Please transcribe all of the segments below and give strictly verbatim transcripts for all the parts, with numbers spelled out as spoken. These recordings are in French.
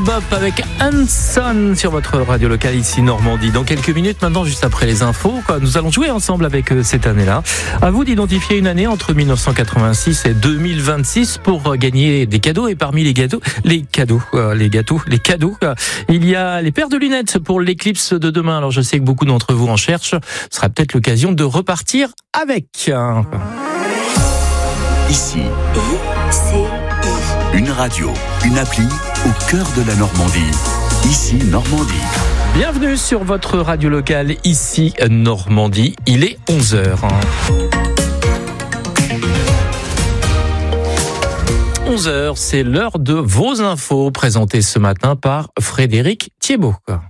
Bop avec Hanson sur votre radio locale ici Normandie. Dans quelques minutes maintenant, juste après les infos, quoi, nous allons jouer ensemble avec euh, cette année-là. À vous d'identifier une année entre dix-neuf cent quatre-vingt-six et deux mille vingt-six pour euh, gagner des cadeaux. Et parmi les gâteaux, les cadeaux, euh, les gâteaux, les cadeaux, euh, il y a les paires de lunettes pour l'éclipse de demain. Alors je sais que beaucoup d'entre vous en cherchent. Ce sera peut-être l'occasion de repartir avec. Ici, I C I. une radio, une appli au cœur de la Normandie. Ici, Normandie. Bienvenue sur votre radio locale, ici Normandie. Il est onze heures. onze heures, c'est l'heure de vos infos présentées ce matin par Frédéric Thiebaud.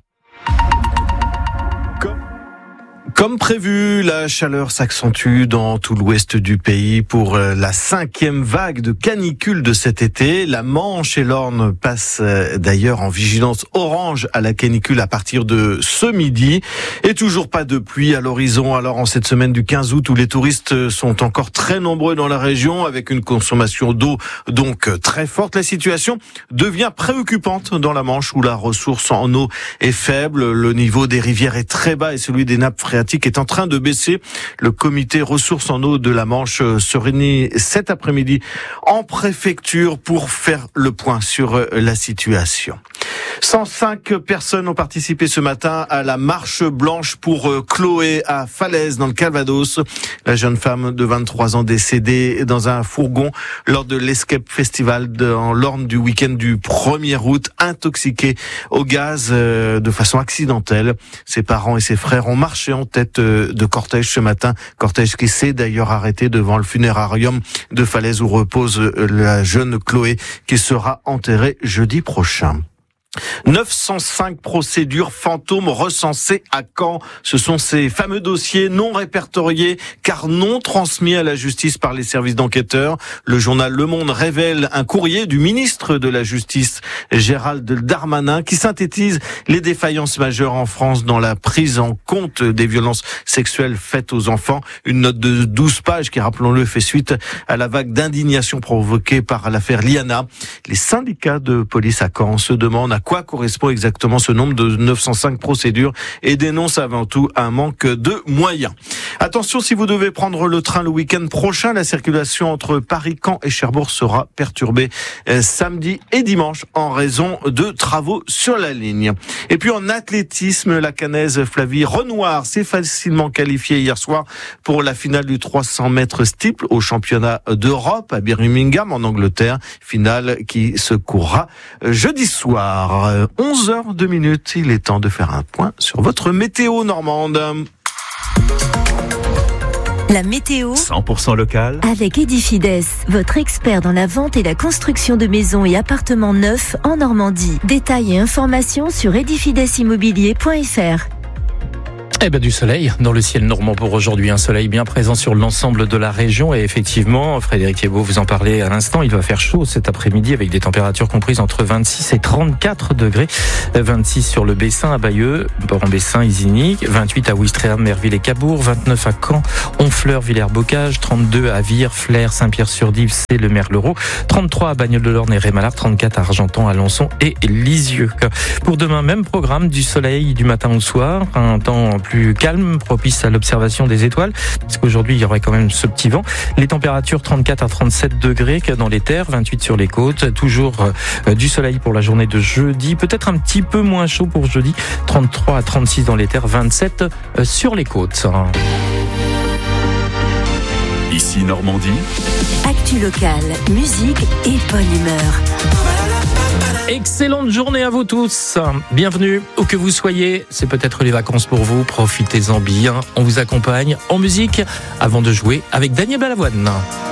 Comme prévu, la chaleur s'accentue dans tout l'ouest du pays pour la cinquième vague de canicule de cet été. La Manche et l'Orne passent d'ailleurs en vigilance orange à la canicule à partir de ce midi. Et toujours pas de pluie à l'horizon. Alors en cette semaine du quinze août où les touristes sont encore très nombreux dans la région avec une consommation d'eau donc très forte, la situation devient préoccupante dans la Manche où la ressource en eau est faible. Le niveau des rivières est très bas et celui des nappes phréatiques est en train de baisser. Le comité ressources en eau de la Manche se réunit cet après-midi en préfecture pour faire le point sur la situation. cent cinq personnes ont participé ce matin à la marche blanche pour Chloé à Falaise dans le Calvados. La jeune femme de vingt-trois ans décédée dans un fourgon lors de l'Escape Festival dans l'Orne du week-end du premier août, intoxiquée au gaz de façon accidentelle. Ses parents et ses frères ont marché en tête de cortège ce matin, cortège qui s'est d'ailleurs arrêté devant le funérarium de Falaise où repose la jeune Chloé qui sera enterrée jeudi prochain. neuf cent cinq procédures fantômes recensées à Caen. Ce sont ces fameux dossiers non répertoriés car non transmis à la justice par les services d'enquêteurs. Le journal Le Monde révèle un courrier du ministre de la Justice, Gérald Darmanin, qui synthétise les défaillances majeures en France dans la prise en compte des violences sexuelles faites aux enfants. Une note de douze pages qui, rappelons-le, fait suite à la vague d'indignation provoquée par l'affaire Liana. Les syndicats de police à Caen se demandent à quoi correspond exactement ce nombre de neuf cent cinq procédures et dénonce avant tout un manque de moyens. Attention, si vous devez prendre le train le week-end prochain, la circulation entre Paris, Caen et Cherbourg sera perturbée euh, samedi et dimanche en raison de travaux sur la ligne. Et puis en athlétisme, la Caennaise Flavie Renoir s'est facilement qualifiée hier soir pour la finale du trois cents mètres steeple au championnat d'Europe à Birmingham en Angleterre, finale qui se courra jeudi soir. onze heures deux minutes, il est temps de faire un point sur votre météo normande. La météo cent pour cent local. avec Edifides, votre expert dans la vente et la construction de maisons et appartements neufs en Normandie. Détails et informations sur edifides immobilier point f r. Eh ben, du soleil dans le ciel normand pour aujourd'hui. Un soleil bien présent sur l'ensemble de la région. Et effectivement, Frédéric Thiebaud, vous en parlez à l'instant, il va faire chaud cet après-midi avec des températures comprises entre vingt-six et trente-quatre degrés. vingt-six sur le Bessin à Bayeux, Port-en-Bessin, Isigny, vingt-huit à Ouistreham, Merville et Cabourg, vingt-neuf à Caen, Honfleur, Villers-Bocage, trente-deux à Vire, Flers, Saint-Pierre-sur-Dive, c'est le Merlereau, trente-trois à Bagnoles-de-l'Orne et Rémalard, trente-quatre à Argentan, Alençon et Lisieux. Pour demain, même programme, du soleil du matin au soir, un temps plus calme, propice à l'observation des étoiles, parce qu'aujourd'hui il y aurait quand même ce petit vent. Les températures trente-quatre à trente-sept degrés dans les terres, vingt-huit sur les côtes, toujours euh, du soleil pour la journée de jeudi, peut-être un petit peu moins chaud pour jeudi, trente-trois à trente-six dans les terres, vingt-sept euh, sur les côtes. Ici Normandie. Actu locale, musique et bonne humeur. Excellente journée à vous tous. Bienvenue où que vous soyez. C'est peut-être les vacances pour vous. Profitez-en bien. On vous accompagne en musique avant de jouer avec Daniel Balavoine.